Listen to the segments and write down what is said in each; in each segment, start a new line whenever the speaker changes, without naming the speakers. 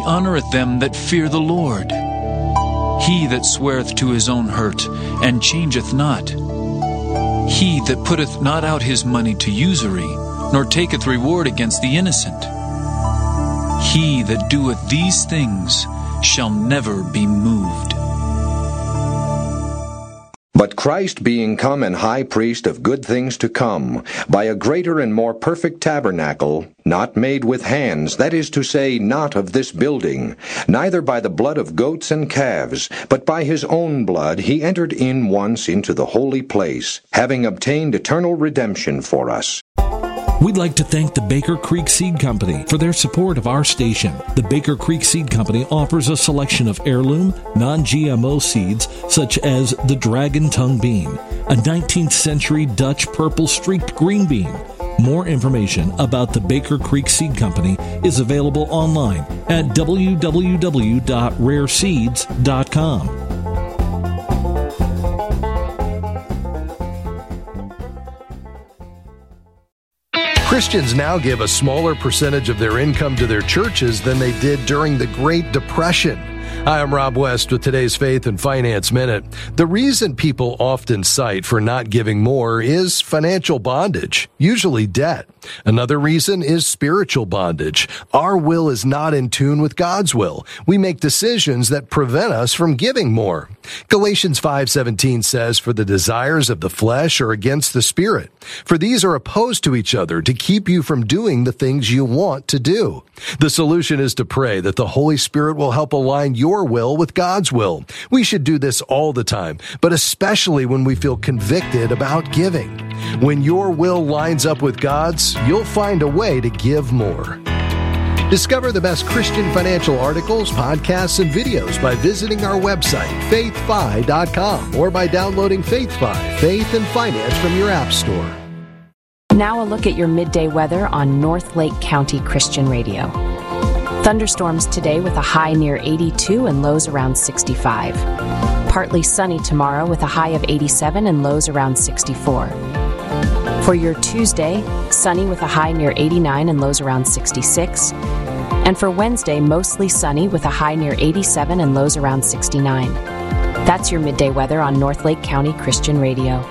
He honoureth them that fear the Lord. He that sweareth to his own hurt, and changeth not. He that putteth not out his money to usury, nor taketh reward against the innocent. He that doeth these things shall never be moved.
But Christ being come an high priest of good things to come, by a greater and more perfect tabernacle, not made with hands, that is to say, not of this building, neither by the blood of goats and calves, but by his own blood he entered in once into the holy place, having obtained eternal redemption for us.
We'd like to thank the Baker Creek Seed Company for their support of our station. The Baker Creek Seed Company offers a selection of heirloom, non-GMO seeds such as the Dragon Tongue Bean, a 19th century Dutch purple streaked green bean. More information about the Baker Creek Seed Company is available online at www.rareseeds.com.
Christians now give a smaller percentage of their income to their churches than they did during the Great Depression. Hi, I'm Rob West with today's Faith and Finance Minute. The reason people often cite for not giving more is financial bondage, usually debt. Another reason is spiritual bondage. Our will is not in tune with God's will. We make decisions that prevent us from giving more. Galatians 5:17 says, "For the desires of the flesh are against the Spirit, for these are opposed to each other to keep you from doing the things you want to do." The solution is to pray that the Holy Spirit will help align your will with God's will. We should do this all the time, but especially when we feel convicted about giving. When your will lines up with God's, you'll find a way to give more. Discover the best Christian financial articles, podcasts, and videos by visiting our website, faithfi.com, or by downloading FaithFi, Faith and Finance from your app store.
Now a look at your midday weather on North Lake County Christian Radio. Thunderstorms today with a high near 82 and lows around 65. Partly sunny tomorrow with a high of 87 and lows around 64. For your Tuesday, sunny with a high near 89 and lows around 66. And for Wednesday, mostly sunny with a high near 87 and lows around 69. That's your midday weather on North Lake County Christian Radio.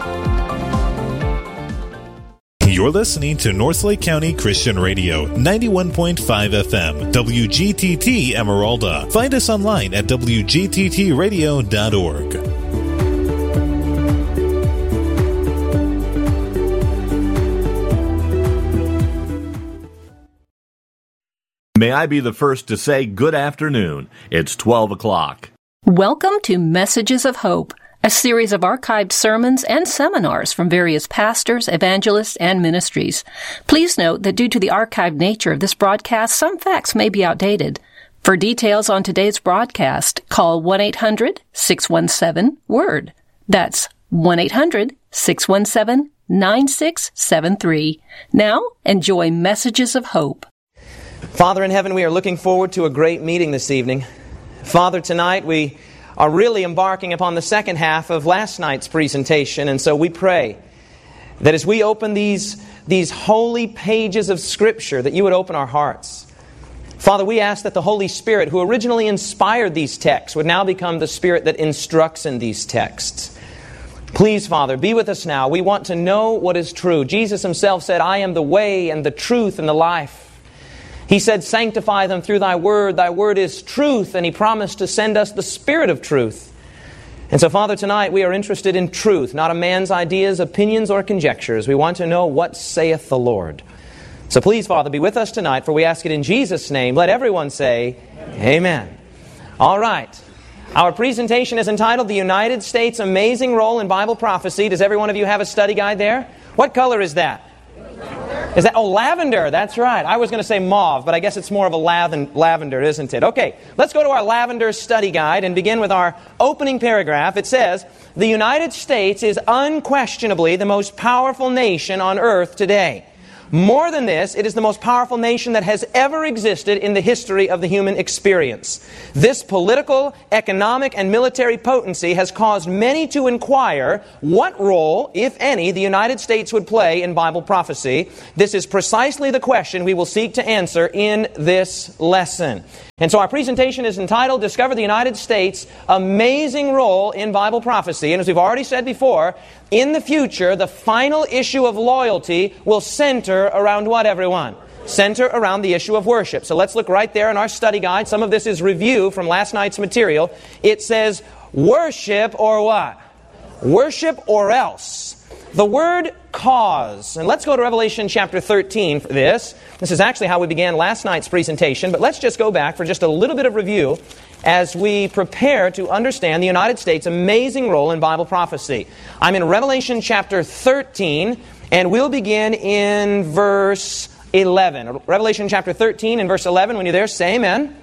You're listening to North Lake County Christian Radio, 91.5 FM, WGTT Emeralda. Find us online at wgttradio.org.
May I be the first to say good afternoon. It's 12 o'clock.
Welcome to Messages of Hope, a series of archived sermons and seminars from various pastors, evangelists, and ministries. Please note that due to the archived nature of this broadcast, some facts may be outdated. For details on today's broadcast, call 1-800-617-WORD. That's 1-800-617-9673. Now, enjoy Messages of Hope.
Father in heaven, we are looking forward to a great meeting this evening. Father, tonight we are really embarking upon the second half of last night's presentation, and so we pray that as we open these holy pages of Scripture, that you would open our hearts. Father, we ask that the Holy Spirit, who originally inspired these texts, would now become the Spirit that instructs in these texts. Please, Father, be with us now. We want to know what is true. Jesus Himself said, "I am the way and the truth and the life." He said, "Sanctify them through Thy Word. Thy Word is truth." And He promised to send us the Spirit of truth. And so, Father, tonight we are interested in truth, not a man's ideas, opinions, or conjectures. We want to know what saith the Lord. So please, Father, be with us tonight, for we ask it in Jesus' name. Let everyone say, Amen. All right. Our presentation is entitled, "The United States' Amazing Role in Bible Prophecy." Does every one of you have a study guide there? What color is that? Is that, lavender, that's right. I was going to say mauve, but I guess it's more of a lavender, isn't it? Okay, let's go to our lavender study guide and begin with our opening paragraph. It says, "The United States is unquestionably the most powerful nation on earth today. More than this, it is the most powerful nation that has ever existed in the history of the human experience. This political, economic, and military potency has caused many to inquire what role, if any, the United States would play in Bible prophecy. This is precisely the question we will seek to answer in this lesson." And so our presentation is entitled, Discover the United States' Amazing Role in Bible Prophecy. And as we've already said before, in the future, the final issue of loyalty will center around what, everyone? Center around the issue of worship. So let's look right there in our study guide. Some of this is review from last night's material. It says, worship or what? Worship or else. The word cause. And let's go to Revelation chapter 13 for this. This is actually how we began last night's presentation, but let's just go back for just a little bit of review as we prepare to understand the United States' amazing role in Bible prophecy. I'm in Revelation chapter 13, and we'll begin in verse 11. Revelation chapter 13 and verse 11. When you're there, say amen.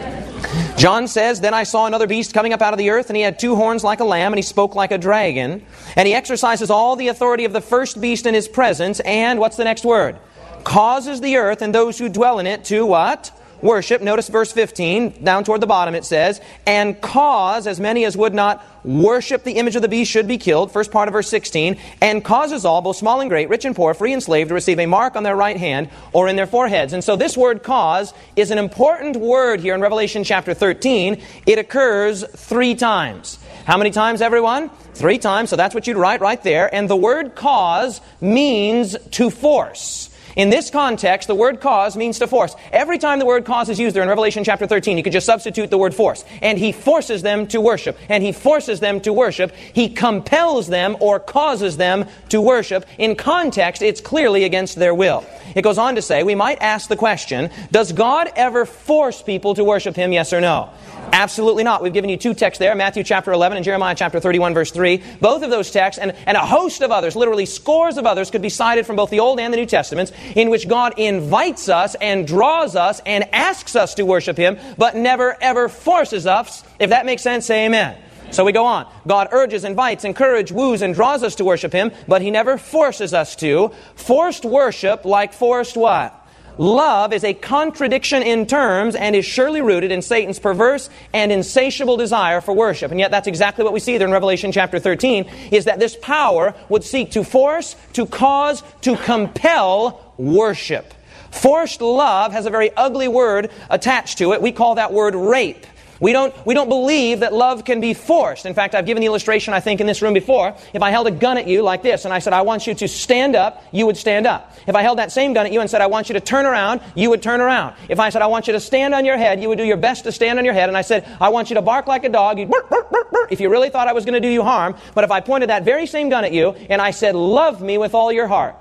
John says, Then I saw another beast coming up out of the earth, and he had 2 horns like a lamb, and he spoke like a dragon. And he exercises all the authority of the first beast in his presence, and what's the next word? Causes the earth and those who dwell in it to what? Worship. Notice verse 15, down toward the bottom it says, and cause as many as would not worship the image of the beast should be killed. First part of verse 16, and causes all, both small and great, rich and poor, free and slave, to receive a mark on their right hand or in their foreheads. And so this word cause is an important word here in Revelation chapter 13. It occurs 3 times. How many times, everyone? 3 times, so that's what you'd write right there. And the word cause means to force. In this context, the word cause means to force. Every time the word cause is used there in Revelation chapter 13, you could just substitute the word force. And he forces them to worship. And he forces them to worship. He compels them or causes them to worship. In context, it's clearly against their will. It goes on to say, we might ask the question, does God ever force people to worship Him, yes or no? Absolutely not. We've given you 2 texts there, Matthew chapter 11 and Jeremiah chapter 31 verse 3. Both of those texts and a host of others, literally scores of others, could be cited from both the Old and the New Testaments, in which God invites us and draws us and asks us to worship Him, but never ever forces us. If that makes sense, say amen. So we go on. God urges, invites, encourages, woos, and draws us to worship Him, but He never forces us to. Forced worship, like forced what? Love, is a contradiction in terms and is surely rooted in Satan's perverse and insatiable desire for worship. And yet that's exactly what we see there in Revelation chapter 13, is that this power would seek to force, to cause, to compel worship. Forced love has a very ugly word attached to it. We call that word rape. We don't believe that love can be forced. In fact, I've given the illustration, I think, in this room before. If I held a gun at you like this and I said, I want you to stand up, you would stand up. If I held that same gun at you and said, I want you to turn around, you would turn around. If I said, I want you to stand on your head, you would do your best to stand on your head. And I said, I want you to bark like a dog, you'd bark, bark, bark, bark, if you really thought I was going to do you harm. But if I pointed that very same gun at you and I said, love me with all your heart,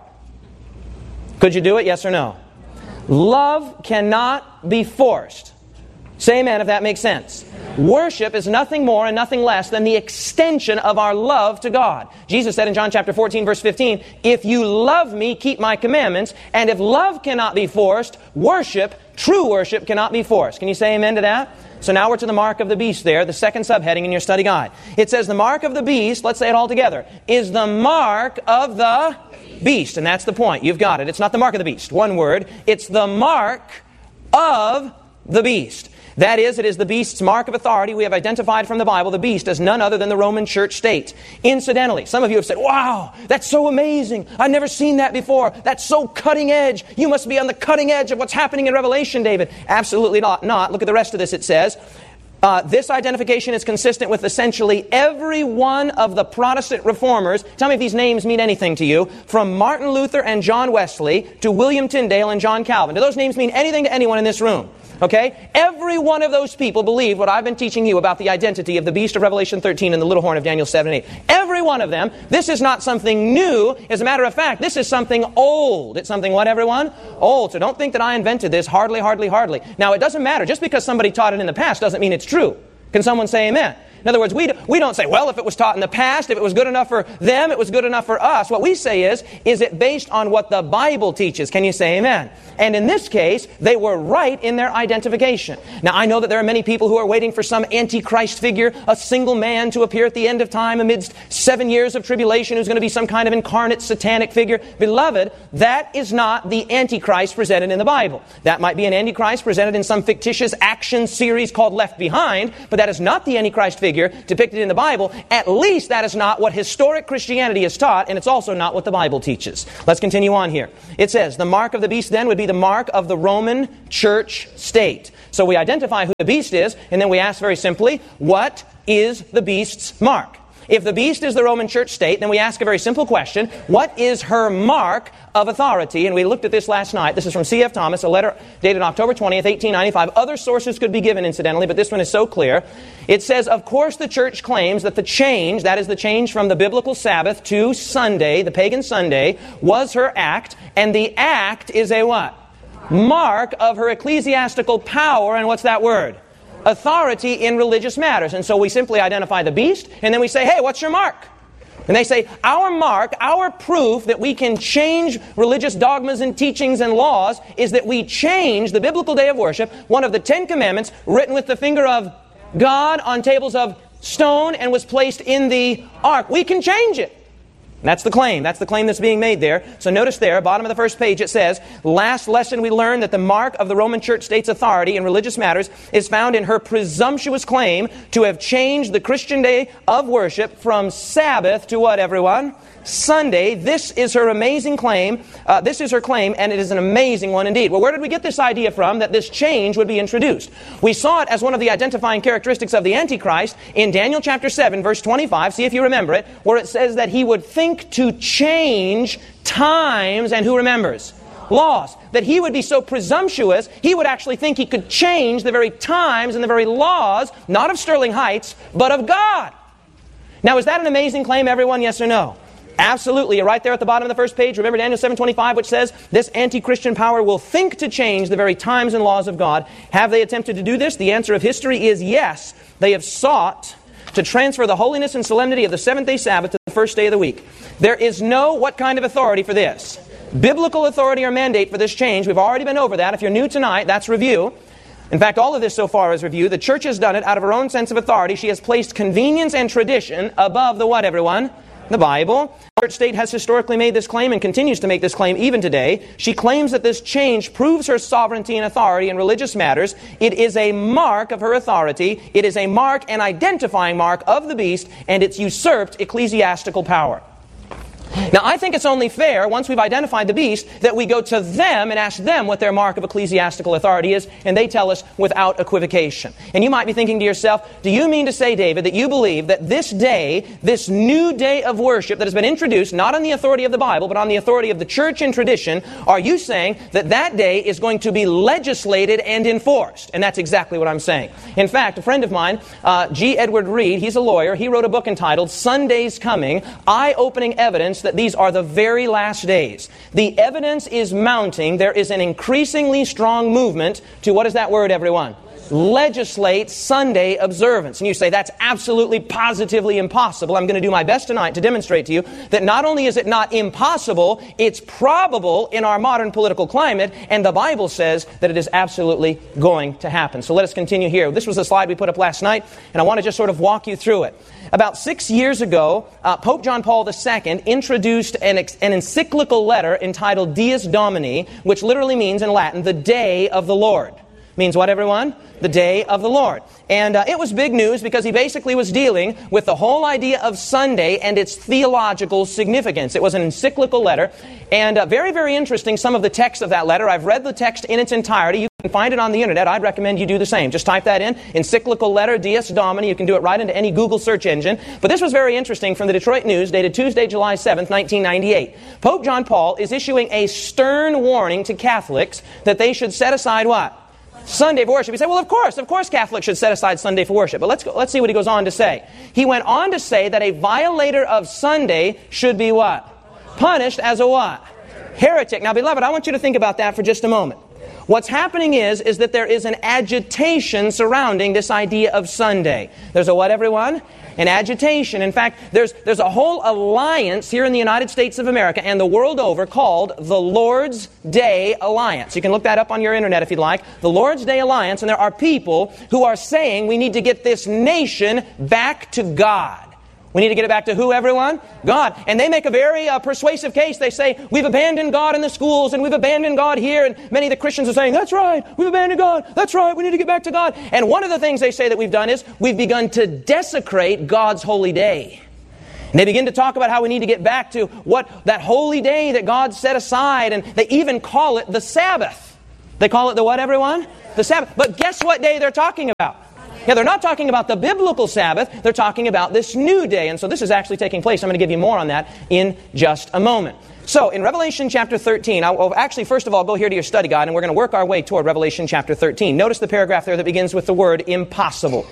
could you do it, yes or no? Love cannot be forced. Say amen if that makes sense. Worship is nothing more and nothing less than the extension of our love to God. Jesus said in John chapter 14 verse 15, if you love me, keep my commandments. And if love cannot be forced, worship, true worship, cannot be forced. Can you say amen to that? So now we're to the mark of the beast there, the second subheading in your study guide. It says the mark of the beast, let's say it all together, is the mark of the beast. And that's the point. You've got it. It's not the mark of the beast. One word. It's the mark of the beast. That is, it is the beast's mark of authority. We have identified from the Bible the beast as none other than the Roman church state. Incidentally, some of you have said, wow, that's so amazing. I've never seen that before. That's so cutting edge. You must be on the cutting edge of what's happening in Revelation, David. Absolutely not. Look at the rest of this. It says, this identification is consistent with essentially every one of the Protestant reformers. Tell me if these names mean anything to you. From Martin Luther and John Wesley to William Tyndale and John Calvin. Do those names mean anything to anyone in this room? Okay? Every one of those people believed what I've been teaching you about the identity of the beast of Revelation 13 and the little horn of Daniel 7 and 8. Every one of them. This is not something new. As a matter of fact, this is something old. It's something what, everyone? Old. So don't think that I invented this. Hardly. Now, it doesn't matter. Just because somebody taught it in the past doesn't mean it's true. Can someone say amen? In other words, we don't say, well, if it was taught in the past, if it was good enough for them, it was good enough for us. What we say is it based on what the Bible teaches? Can you say amen? And in this case, they were right in their identification. Now, I know that there are many people who are waiting for some Antichrist figure, a single man to appear at the end of time amidst 7 years of tribulation who's going to be some kind of incarnate satanic figure. Beloved, that is not the Antichrist presented in the Bible. That might be an Antichrist presented in some fictitious action series called Left Behind, but that is not the Antichrist figure figure depicted in the Bible, at least that is not what historic Christianity has taught, and it's also not what the Bible teaches. Let's continue on here. It says, the mark of the beast then would be the mark of the Roman church state. So we identify who the beast is, and then we ask very simply, what is the beast's mark? If the beast is the Roman church state, then we ask a very simple question. What is her mark of authority? And we looked at this last night. This is from C.F. Thomas, a letter dated October 20th, 1895. Other sources could be given, incidentally, but this one is so clear. It says, of course, the church claims that the change, that is the change from the biblical Sabbath to Sunday, the pagan Sunday, was her act. And the act is a what? Mark of her ecclesiastical power. And what's that word? Authority in religious matters. And so we simply identify the beast, and then we say, hey, what's your mark? And they say, our mark, our proof that we can change religious dogmas and teachings and laws is that we change the biblical day of worship, one of the 10 commandments, written with the finger of God on tables of stone and was placed in the ark. We can change it. That's the claim. That's the claim that's being made there. So notice there, bottom of the first page, it says, last lesson we learned that the mark of the Roman church state's authority in religious matters is found in her presumptuous claim to have changed the Christian day of worship from Sabbath to what, everyone? Sunday. This is her amazing claim. This is her claim, and it is an amazing one indeed. Well, where did we get this idea from that this change would be introduced? We saw it as one of the identifying characteristics of the Antichrist in Daniel chapter 7, verse 25. See if you remember it, where it says that he would think to change times, and who remembers? Laws. That he would be so presumptuous, he would actually think he could change the very times and the very laws, not of Sterling Heights, but of God. Now, is that an amazing claim, everyone? Yes or no? Absolutely. You're right there at the bottom of the first page. Remember Daniel 7:25, which says, this anti-Christian power will think to change the very times and laws of God. Have they attempted to do this? The answer of history is yes. They have sought to transfer the holiness and solemnity of the seventh-day Sabbath to the first day of the week. There is no what kind of authority for this? Biblical authority or mandate for this change. We've already been over that. If you're new tonight, that's review. In fact, all of this so far is review. The church has done it out of her own sense of authority. She has placed convenience and tradition above the what, everyone? The Bible. The church state has historically made this claim and continues to make this claim even today. She claims that this change proves her sovereignty and authority in religious matters. It is a mark of her authority. It is a mark, an identifying mark of the beast, and it's usurped ecclesiastical power. Now, I think it's only fair, once we've identified the beast, that we go to them and ask them what their mark of ecclesiastical authority is, and they tell us without equivocation. And you might be thinking to yourself, do you mean to say, David, that you believe that this day, this new day of worship that has been introduced, not on the authority of the Bible, but on the authority of the church and tradition, are you saying that that day is going to be legislated and enforced? And that's exactly what I'm saying. In fact, a friend of mine, G. Edward Reed, he's a lawyer, he wrote a book entitled Sunday's Coming, Eye-Opening Evidence that these are the very last days. The evidence is mounting. There is an increasingly strong movement to, what is that word, everyone? Legislate Sunday observance. And you say, that's absolutely positively impossible. I'm going to do my best tonight to demonstrate to you that not only is it not impossible, it's probable in our modern political climate, and the Bible says that it is absolutely going to happen. So let us continue here. This was a slide we put up last night, and I want to just sort of walk you through it. About 6 years ago, Pope John Paul II introduced an encyclical letter entitled Dies Domini, which literally means in Latin, the day of the Lord. Means what, everyone? The day of the Lord. And it was big news because he basically was dealing with the whole idea of Sunday and its theological significance. It was an encyclical letter. And very, very interesting, some of the text of that letter. I've read the text in its entirety. You can find it on the internet. I'd recommend you do the same. Just type that in, encyclical letter, Dies Domini. You can do it right into any Google search engine. But this was very interesting from the Detroit News, dated Tuesday, July 7th, 1998. Pope John Paul is issuing a stern warning to Catholics that they should set aside what? Sunday for worship. You say, well, of course Catholics should set aside Sunday for worship. But let's see what he goes on to say. He went on to say that a violator of Sunday should be what? Punished as a what? Heretic. Now, beloved, I want you to think about that for just a moment. What's happening is that there is an agitation surrounding this idea of Sunday. There's a what, everyone? An agitation. In fact, there's a whole alliance here in the United States of America and the world over called the Lord's Day Alliance. You can look that up on your internet if you'd like. The Lord's Day Alliance, and there are people who are saying we need to get this nation back to God. We need to get it back to who, everyone? God. And they make a very persuasive case. They say, we've abandoned God in the schools, and we've abandoned God here. And many of the Christians are saying, that's right, we've abandoned God. That's right, we need to get back to God. And one of the things they say that we've done is we've begun to desecrate God's holy day. And they begin to talk about how we need to get back to what that holy day that God set aside. And they even call it the Sabbath. They call it the what, everyone? The Sabbath. But guess what day they're talking about? Yeah, they're not talking about the biblical Sabbath. They're talking about this new day. And so this is actually taking place. I'm going to give you more on that in just a moment. So in Revelation chapter 13, I'll actually first of all go here to your study guide, and we're going to work our way toward Revelation chapter 13. Notice the paragraph there that begins with the word impossible.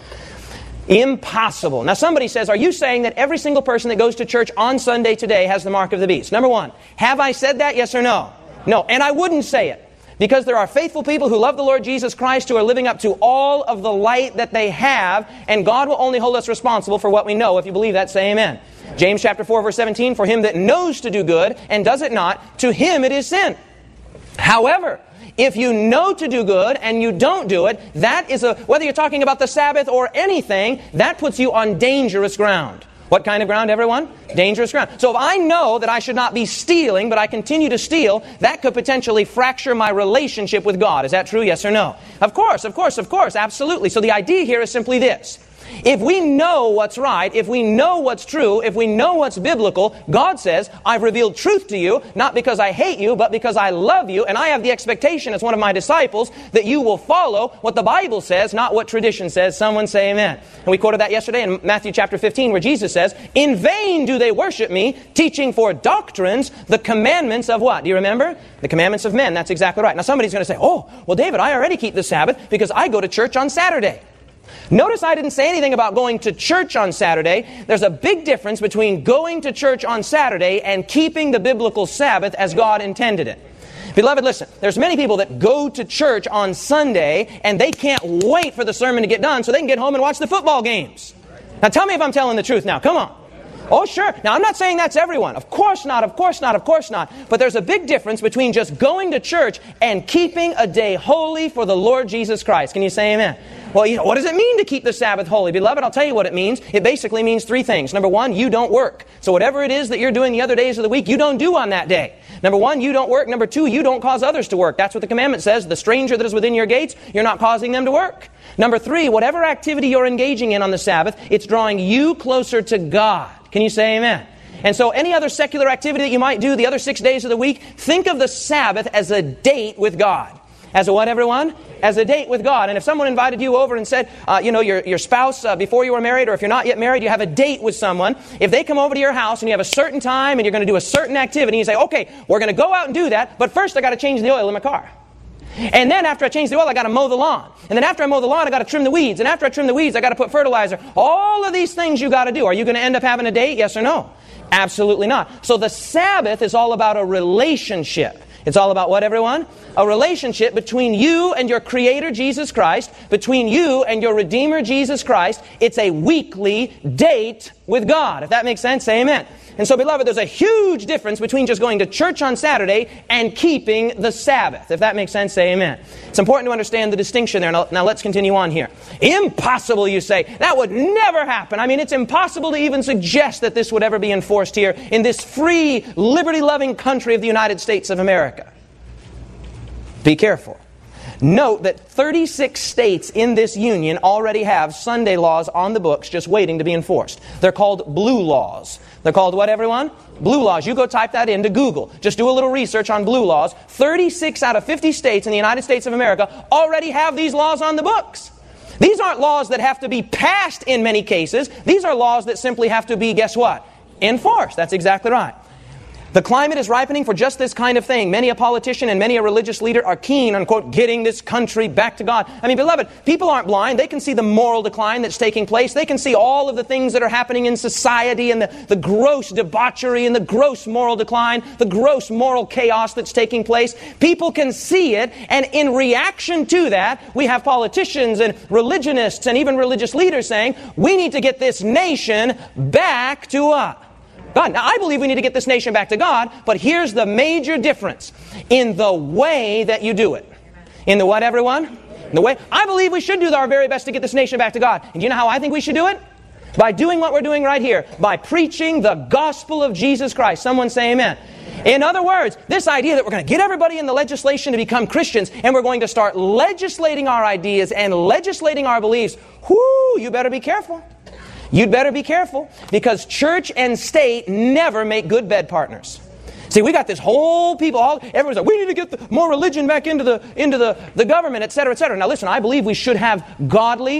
Impossible. Now somebody says, are you saying that every single person that goes to church on Sunday today has the mark of the beast? Number one, have I said that? Yes or no? No. And I wouldn't say it. Because there are faithful people who love the Lord Jesus Christ who are living up to all of the light that they have, and God will only hold us responsible for what we know. If you believe that, say amen. James chapter 4, verse 17, for him that knows to do good and does it not, to him it is sin. However, if you know to do good and you don't do it, that is whether you're talking about the Sabbath or anything, that puts you on dangerous ground. What kind of ground, everyone? Dangerous ground. So if I know that I should not be stealing, but I continue to steal, that could potentially fracture my relationship with God. Is that true? Yes or no? Of course, absolutely. So the idea here is simply this. If we know what's right, if we know what's true, if we know what's biblical, God says, I've revealed truth to you, not because I hate you, but because I love you, and I have the expectation as one of my disciples that you will follow what the Bible says, not what tradition says. Someone say amen. And we quoted that yesterday in Matthew chapter 15, where Jesus says, in vain do they worship me, teaching for doctrines the commandments of what? Do you remember? The commandments of men. That's exactly right. Now somebody's going to say, oh, well, David, I already keep the Sabbath because I go to church on Saturday. Notice I didn't say anything about going to church on Saturday. There's a big difference between going to church on Saturday and keeping the biblical Sabbath as God intended it. Beloved, listen, there's many people that go to church on Sunday and they can't wait for the sermon to get done so they can get home and watch the football games. Now tell me if I'm telling the truth now. Come on. Oh, sure. Now, I'm not saying that's everyone. Of course not. But there's a big difference between just going to church and keeping a day holy for the Lord Jesus Christ. Can you say amen? Well, what does it mean to keep the Sabbath holy? Beloved, I'll tell you what it means. It basically means three things. Number one, you don't work. So whatever it is that you're doing the other days of the week, you don't do on that day. Number one, you don't work. Number two, you don't cause others to work. That's what the commandment says. The stranger that is within your gates, you're not causing them to work. Number three, whatever activity you're engaging in on the Sabbath, it's drawing you closer to God. Can you say amen? And so any other secular activity that you might do the other 6 days of the week, think of the Sabbath as a date with God. As a what, everyone? As a date with God. And if someone invited you over and said, your spouse, before you were married, or if you're not yet married, you have a date with someone. If they come over to your house and you have a certain time and you're going to do a certain activity, you say, okay, we're going to go out and do that, but first I got to change the oil in my car. And then after I change the oil, I got to mow the lawn. And then after I mow the lawn, I got to trim the weeds. And after I trim the weeds, I got to put fertilizer. All of these things you got to do. Are you going to end up having a date? Yes or no? Absolutely not. So the Sabbath is all about a relationship. It's all about what, everyone? A relationship between you and your Creator, Jesus Christ, between you and your Redeemer, Jesus Christ. It's a weekly date with God. If that makes sense, say amen. And so, beloved, there's a huge difference between just going to church on Saturday and keeping the Sabbath. If that makes sense, say amen. It's important to understand the distinction there. Now let's continue on here. Impossible, you say. That would never happen. I mean, it's impossible to even suggest that this would ever be enforced here in this free, liberty-loving country of the United States of America. Be careful. Note that 36 states in this union already have Sunday laws on the books just waiting to be enforced. They're called blue laws. They're called what, everyone? Blue laws. You go type that into Google. Just do a little research on blue laws. 36 out of 50 states in the United States of America already have these laws on the books. These aren't laws that have to be passed in many cases. These are laws that simply have to be, guess what? Enforced. That's exactly right. The climate is ripening for just this kind of thing. Many a politician and many a religious leader are keen on, quote, getting this country back to God. I mean, beloved, people aren't blind. They can see the moral decline that's taking place. They can see all of the things that are happening in society and the gross debauchery and the gross moral decline, the gross moral chaos that's taking place. People can see it, and in reaction to that, we have politicians and religionists and even religious leaders saying, we need to get this nation back to what? God. Now, I believe we need to get this nation back to God, but here's the major difference in the way that you do it. In the what, everyone? In the way. I believe we should do our very best to get this nation back to God. And do you know how I think we should do it? By doing what we're doing right here. By preaching the gospel of Jesus Christ. Someone say amen. In other words, this idea that we're going to get everybody in the legislation to become Christians and we're going to start legislating our ideas and legislating our beliefs, you better be careful. You'd better be careful, because church and state never make good bed partners. See, we got this whole everyone's like, we need to get more religion back into the government, etc., etc. Now listen, I believe we should have godly